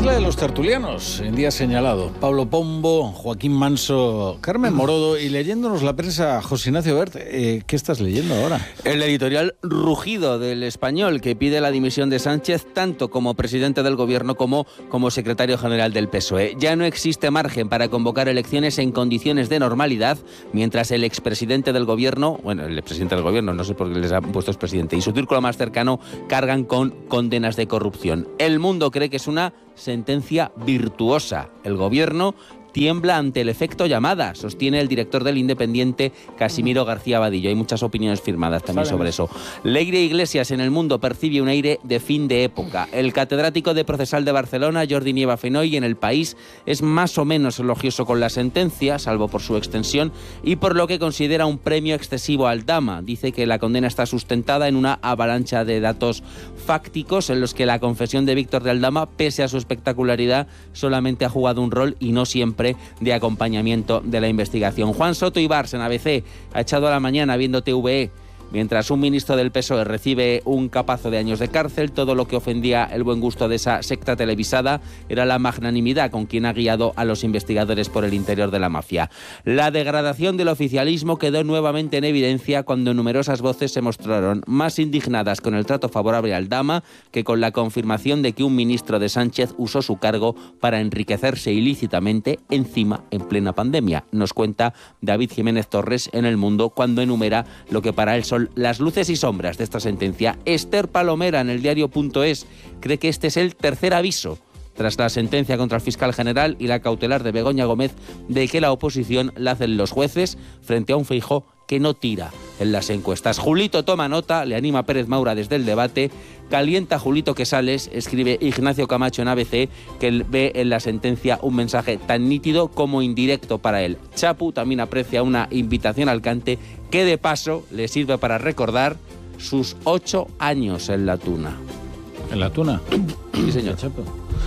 isla de los tertulianos, en día señalado. Pablo Pombo, Joaquín Manso, Carmen Morodo y leyéndonos la prensa, José Ignacio Bert. ¿Qué estás leyendo ahora? El editorial rugido del Español, que pide la dimisión de Sánchez tanto como presidente del gobierno como secretario general del PSOE. Ya no existe margen para convocar elecciones en condiciones de normalidad, mientras el expresidente del gobierno, el expresidente del gobierno, no sé por qué les han puesto expresidente, y su círculo más cercano cargan con condenas de corrupción. El Mundo cree que es una sentencia virtuosa. El gobierno tiembla ante el efecto llamada, sostiene el director del Independiente, Casimiro García Vadillo. Hay muchas opiniones firmadas también sobre eso. Leire Iglesias en El Mundo percibe un aire de fin de época. El catedrático de Procesal de Barcelona, Jordi Nieva Fenoy, en El País es más o menos elogioso con la sentencia, salvo por su extensión, y por lo que considera un premio excesivo a Aldama. Dice que la condena está sustentada en una avalancha de datos fácticos en los que la confesión de Víctor de Aldama, pese a su espectacularidad, solamente ha jugado un rol y no siempre de acompañamiento de la investigación. Juan Soto Ibars en ABC ha echado a la mañana viendo TVE. Mientras un ministro del PSOE recibe un capazo de años de cárcel, todo lo que ofendía el buen gusto de esa secta televisada era la magnanimidad con quien ha guiado a los investigadores por el interior de la mafia. La degradación del oficialismo quedó nuevamente en evidencia cuando numerosas voces se mostraron más indignadas con el trato favorable a Aldama que con la confirmación de que un ministro de Sánchez usó su cargo para enriquecerse ilícitamente, encima en plena pandemia. Nos cuenta David Jiménez Torres en El Mundo cuando enumera lo que para él son las luces y sombras de esta sentencia. Esther Palomera en el diario.es cree que este es el tercer aviso tras la sentencia contra el fiscal general y la cautelar de Begoña Gómez de que la oposición la hacen los jueces frente a un Feijóo que no tira en las encuestas. Julito toma nota, le anima Pérez Maura desde el debate. Calienta Julito que sales, escribe Ignacio Camacho en ABC, que ve en la sentencia un mensaje tan nítido como indirecto para él. Chapu también aprecia una invitación al cante que de paso le sirve para recordar sus 8 años en la Tuna. ¿En la Tuna? Sí, señor. Chapu.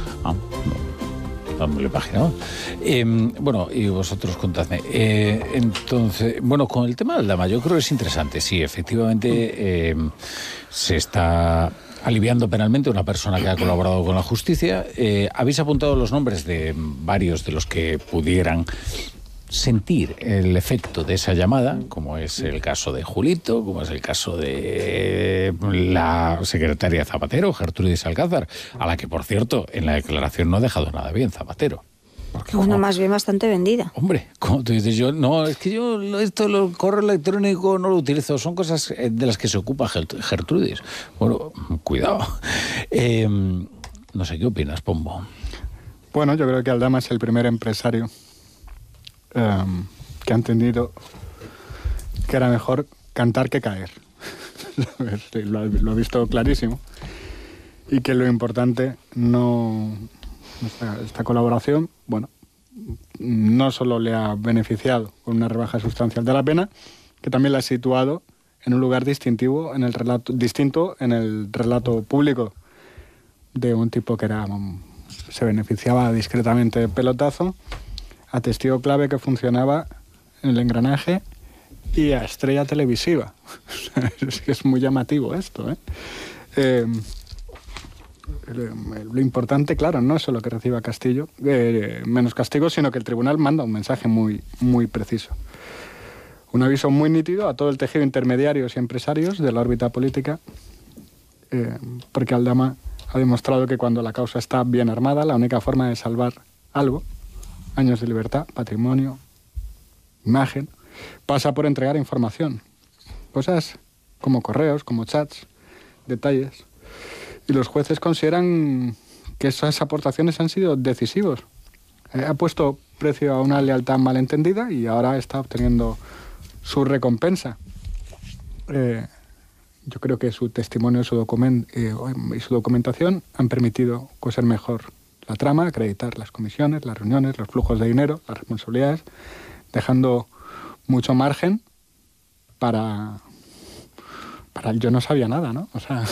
No me lo imaginaba. Bueno, y vosotros contadme. Entonces, bueno, con el tema de Aldama, yo creo que es interesante. Sí, efectivamente, se está aliviando penalmente a una persona que ha colaborado con la justicia. Habéis apuntado los nombres de varios de los que pudieran sentir el efecto de esa llamada, como es el caso de Julito, como es el caso de la secretaria Zapatero, Gertrudis Alcázar, a la que, por cierto, en la declaración no ha dejado nada bien Zapatero. Porque, bueno, más bien bastante vendida. Hombre, como tú dices, es que yo el correo electrónico no lo utilizo, son cosas de las que se ocupa Gertrudis. Bueno, cuidado. No sé, ¿qué opinas, Pombo? Bueno, yo creo que Aldama es el primer empresario que ha entendido que era mejor cantar que caer. Lo ha visto clarísimo. Y que lo importante esta colaboración, bueno, no solo le ha beneficiado con una rebaja sustancial de la pena, que también la ha situado en un lugar distinto en el relato público de un tipo que se beneficiaba discretamente de pelotazo, a testigo clave que funcionaba en el engranaje y a estrella televisiva. Es muy llamativo esto, Lo importante, claro, no es solo que reciba menos castigo, sino que el tribunal manda un mensaje muy, muy preciso. Un aviso muy nítido a todo el tejido intermediarios y empresarios de la órbita política, porque Aldama ha demostrado que cuando la causa está bien armada, la única forma de salvar algo, años de libertad, patrimonio, imagen, pasa por entregar información. Cosas como correos, como chats, detalles. Y los jueces consideran que esas aportaciones han sido decisivos. Ha puesto precio a una lealtad malentendida y ahora está obteniendo su recompensa. Yo creo que su testimonio y su documentación han permitido coser mejor la trama, acreditar las comisiones, las reuniones, los flujos de dinero, las responsabilidades, dejando mucho margen para el yo no sabía nada, ¿no? O sea,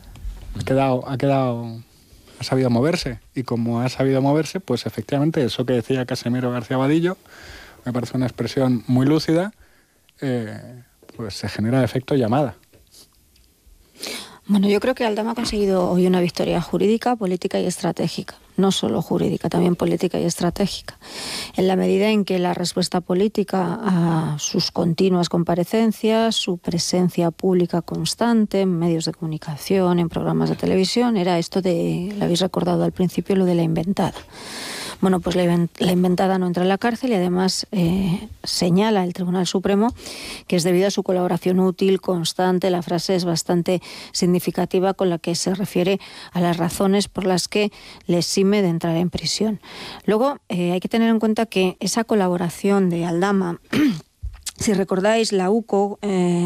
ha sabido moverse. Y como ha sabido moverse, pues efectivamente eso que decía Casimiro García Vadillo, me parece una expresión muy lúcida, pues se genera efecto llamada. Bueno, yo creo que Aldama ha conseguido hoy una victoria jurídica, política y estratégica. no solo jurídica, también política y estratégica. En la medida en que la respuesta política a sus continuas comparecencias, su presencia pública constante en medios de comunicación, en programas de televisión, era esto de, lo habéis recordado al principio, lo de la inventada. Bueno, pues la inventada no entra en la cárcel y además señala el Tribunal Supremo que es debido a su colaboración útil, constante. La frase es bastante significativa, con la que se refiere a las razones por las que le exime de entrar en prisión. Luego hay que tener en cuenta que esa colaboración de Aldama, si recordáis, la UCO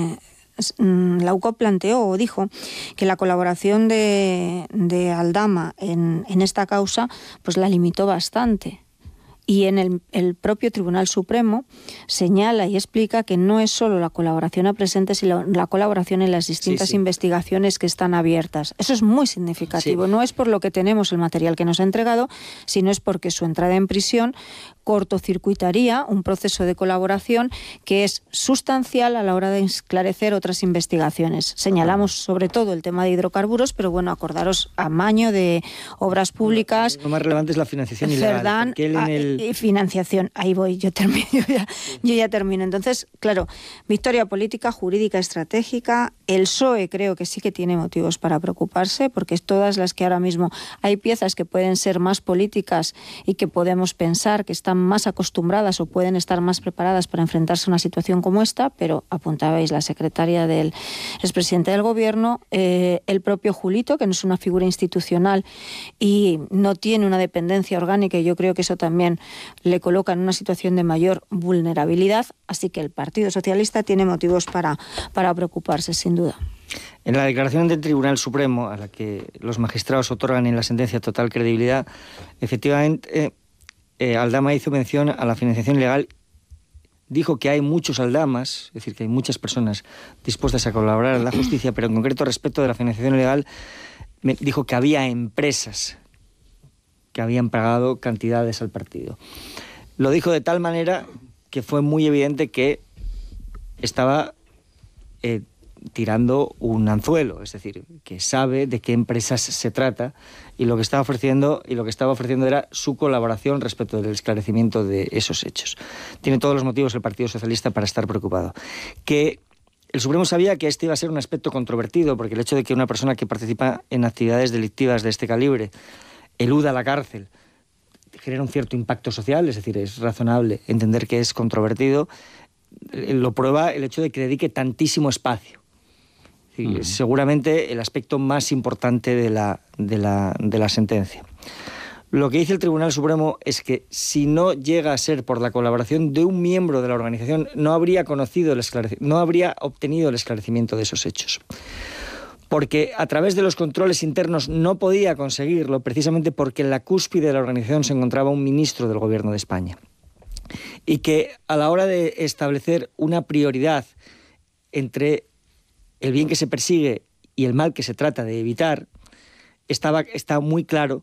planteó o dijo que la colaboración de Aldama en esta causa pues la limitó bastante. Y en el propio Tribunal Supremo señala y explica que no es solo la colaboración a presente, sino la colaboración en las distintas investigaciones que están abiertas. Eso es muy significativo. Sí. No es por lo que tenemos el material que nos ha entregado, sino es porque su entrada en prisión cortocircuitaría un proceso de colaboración que es sustancial a la hora de esclarecer otras investigaciones. Señalamos sobre todo el tema de hidrocarburos, pero bueno, acordaros amaño de obras públicas. Lo más relevante es la financiación ilegal. Financiación, ahí voy, yo ya termino. Entonces, claro, victoria política, jurídica, estratégica. El PSOE creo que sí que tiene motivos para preocuparse, porque es todas las que ahora mismo hay piezas que pueden ser más políticas y que podemos pensar que están más acostumbradas o pueden estar más preparadas para enfrentarse a una situación como esta, pero apuntabais la secretaria del expresidente del gobierno, el propio Julito, que no es una figura institucional y no tiene una dependencia orgánica, y yo creo que eso también le coloca en una situación de mayor vulnerabilidad, así que el Partido Socialista tiene motivos para preocuparse, sin duda. En la declaración del Tribunal Supremo, a la que los magistrados otorgan en la sentencia total credibilidad, efectivamente Aldama hizo mención a la financiación ilegal. Dijo que hay muchos Aldamas, es decir, que hay muchas personas dispuestas a colaborar en la justicia, pero en concreto respecto de la financiación ilegal, dijo que había empresas que habían pagado cantidades al partido. Lo dijo de tal manera que fue muy evidente que estaba tirando un anzuelo, es decir, que sabe de qué empresas se trata, y lo que estaba ofreciendo era su colaboración respecto del esclarecimiento de esos hechos. Tiene todos los motivos el Partido Socialista para estar preocupado. Que el Supremo sabía que este iba a ser un aspecto controvertido, porque el hecho de que una persona que participa en actividades delictivas de este calibre eluda la cárcel genera un cierto impacto social, es decir, es razonable entender que es controvertido. Lo prueba el hecho de que dedique tantísimo espacio. Seguramente el aspecto más importante de la sentencia. Lo que dice el Tribunal Supremo es que si no llega a ser por la colaboración de un miembro de la organización, no habría obtenido el esclarecimiento de esos hechos. Porque a través de los controles internos no podía conseguirlo, precisamente porque en la cúspide de la organización se encontraba un ministro del Gobierno de España. Y que a la hora de establecer una prioridad entre el bien que se persigue y el mal que se trata de evitar, está muy claro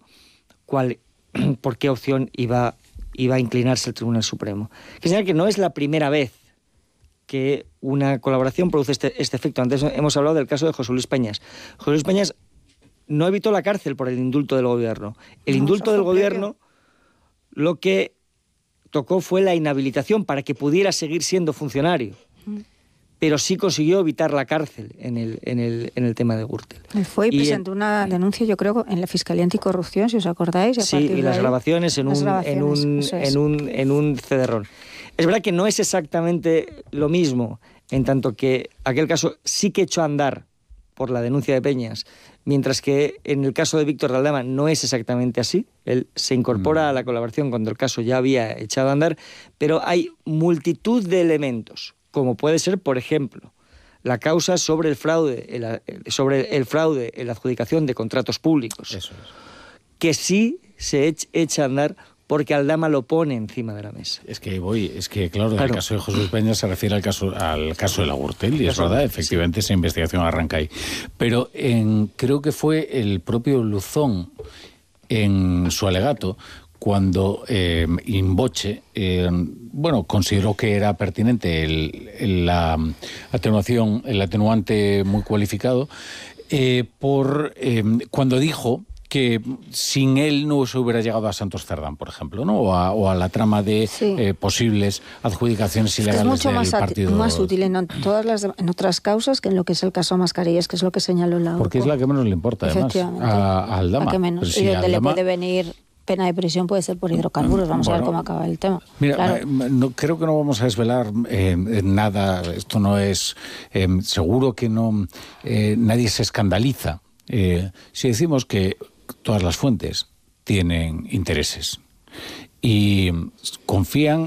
por qué opción iba a inclinarse el Tribunal Supremo. Que señala que no es la primera vez que una colaboración produce este efecto. Antes hemos hablado del caso de José Luis Peñas. José Luis Peñas no evitó la cárcel por el indulto del gobierno. El indulto del gobierno lo que tocó fue la inhabilitación para que pudiera seguir siendo funcionario. Pero sí consiguió evitar la cárcel en el tema de Gürtel. Fue y presentó una denuncia, yo creo, en la Fiscalía Anticorrupción, si os acordáis. Sí, y las grabaciones en un CD-ROM. Es verdad que no es exactamente lo mismo, en tanto que aquel caso sí que echó a andar por la denuncia de Peñas, mientras que en el caso de Víctor de Aldama no es exactamente así. Él se incorpora a la colaboración cuando el caso ya había echado a andar, pero hay multitud de elementos, como puede ser, por ejemplo, la causa sobre el fraude en la adjudicación de contratos públicos. Eso es. Que sí se echa a andar porque Aldama lo pone encima de la mesa. Es que claro, en el caso de José Luis Peña se refiere al caso de la Gürtel, y es verdad, efectivamente esa investigación arranca ahí. Pero creo que fue el propio Luzón, en su alegato, cuando in voce, consideró que era pertinente el atenuante muy cualificado, cuando dijo que sin él no se hubiera llegado a Santos Cerdán, por ejemplo, ¿no? O a la trama de posibles adjudicaciones ilegales es mucho del partido. más útil en otras causas que en lo que es el caso Mascarillas, que es lo que señaló la Porque es la que menos le importa, además, a Aldama. La que menos. Si y donde Aldama... le puede venir pena de prisión puede ser por hidrocarburos. Vamos a ver cómo acaba el tema. Mira, claro. creo que no vamos a desvelar nada. Esto no es... seguro que no nadie se escandaliza si decimos que todas las fuentes tienen intereses y confían